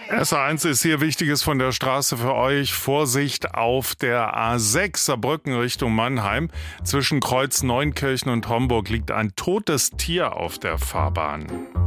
SR1 ist hier Wichtiges von der Straße für euch. Vorsicht auf der A6 Saarbrücken Richtung Mannheim. Zwischen Kreuz Neunkirchen und Homburg liegt ein totes Tier auf der Fahrbahn.